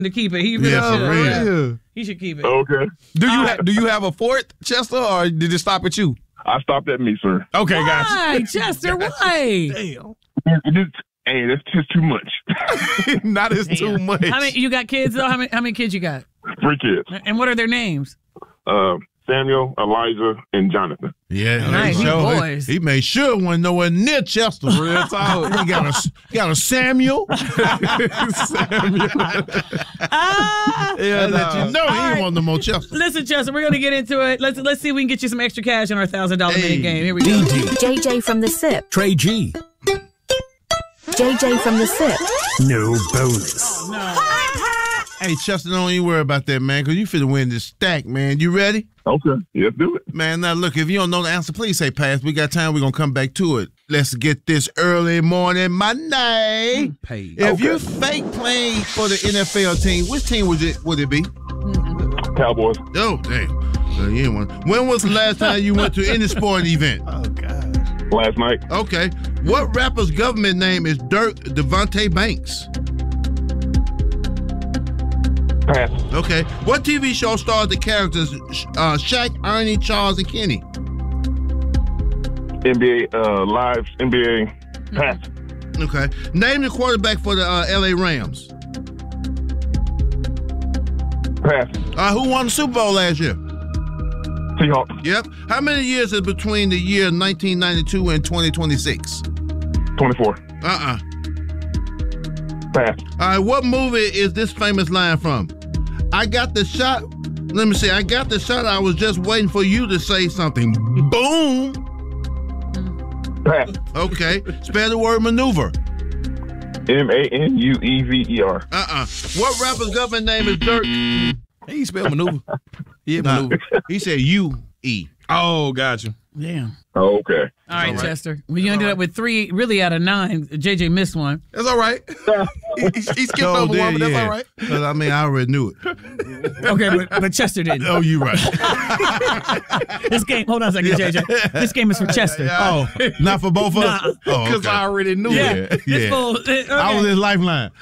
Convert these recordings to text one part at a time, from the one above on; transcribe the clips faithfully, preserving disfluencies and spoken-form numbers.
to keep it. He really Yeah, should. for real. Yeah. He should keep it. Okay. Do you ha- do you have a fourth, Chester, or did it stop at you? I stopped at me, sir. Okay, gotcha. Why, Chester? Why? Damn. It is, hey, that's just too much. Not as too much. How many? You got kids though? How many? How many kids you got? Three kids. And what are their names? Uh, Samuel, Elijah, and Jonathan. Yeah, Nice, he, he showed- boys. he made sure it wasn't nowhere near Chester. Real talk. He got a, he got a Samuel. Samuel. Ah! Yeah, Let nah. you know he All right. ain't want no more Chester. Listen, Chester, we're gonna get into it. Let's let's see if we can get you some extra cash in our thousand dollar Hey. minute game. Here we go. J J from the SIP. Trey G. J J from the SIP. No bonus. Hey, Chester, don't even worry about that, man, because you finna win this stack, man. You ready? Okay. Yes, do it. Man, now look, if you don't know the answer, please say pass. We got time. We're going to come back to it. Let's get this early morning Monday. Paid. If Okay. you fake playing for the N F L team, which team would it would it be? Cowboys. Oh, damn. Uh, you ain't one. When was the last time you went to any sporting event? Oh, God. Last night. Okay. What rapper's government name is Dirk Devontae Banks? Pass. Okay. What T V show stars the characters uh, Shaq, Ernie, Charles, and Kenny? N B A uh, live. N B A. Pass. Okay. Name the quarterback for the uh, L A Rams. Pass. Uh, who won the Super Bowl last year? Seahawks. Yep. How many years is between the year nineteen ninety-two and twenty twenty-six? twenty-four. Uh-uh. Pass. All right, what movie is this famous line from? I got the shot. Let me see. I got the shot. I was just waiting for you to say something. Boom. Pass. Okay. Spell the word maneuver. M A N U E V E R. Uh-uh. What rapper's government name is Dirk? He spelled maneuver. Yeah, Nah, maneuver. he said U E. Oh, gotcha. Damn. Oh, okay. All right, all right. Chester. Well, you ended up with three, really out of nine. J J missed one. That's all right. he, he, he skipped Oh, over one, but that's yeah. all right. 'Cause, I mean, I already knew it. Okay, but, but Chester didn't. Oh, you right. This game, hold on a second, J J. This game is for Chester. Oh, not for both of us? Nah. Oh, Because okay. I already knew Yeah. it. This Yeah. fool. Okay. I was his lifeline.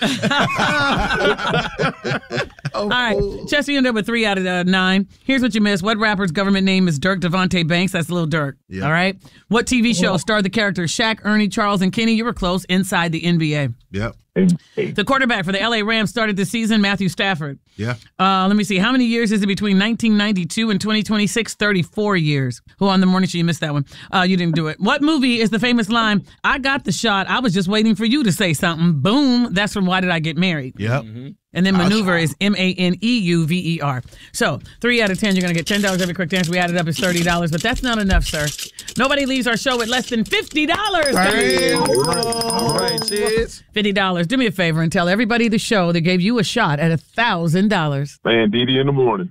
All right, Chester, you ended up with three out of uh, nine. Here's what you missed. What rapper's government name is Dirk Devontae Banks? That's Lil Durk. Yeah. All right. What T V show starred the characters Shaq, Ernie, Charles, and Kenny? You were close. Inside the N B A. Yep. The quarterback for the L A Rams started this season, Matthew Stafford. Yeah. Uh, let me see. How many years is it between nineteen ninety-two and twenty twenty-six? thirty-four years. Who on the morning show? You missed that one. Uh, you didn't do it. What movie is the famous line, I got the shot. I was just waiting for you to say something. Boom. That's from Why Did I Get Married? Yep. And then maneuver is M A N E U V E R. So three out of ten, you're going to get ten dollars every quick dance. We added up is thirty dollars, but that's not enough, sir. Nobody leaves our show with less than fifty dollars. Damn. All right, cheers. fifty dollars. Do me a favor and tell everybody the show that gave you a shot at one thousand dollars. Man, D D in the morning.